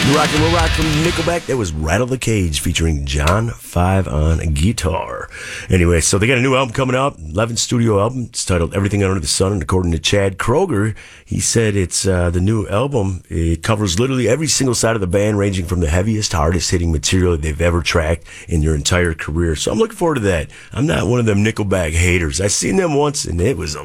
We'll rock from Nickelback. That was Rattle the Cage featuring John 5 on guitar. Anyway, so they got a new album coming out, 11th studio album. It's titled Everything Under the Sun. And according to Chad Kroger, he said it's the new album. It covers literally every single side of the band, ranging from the heaviest, hardest hitting material that they've ever tracked in their entire career. So I'm looking forward to that. I'm not one of them Nickelback haters. I seen them once, and it was a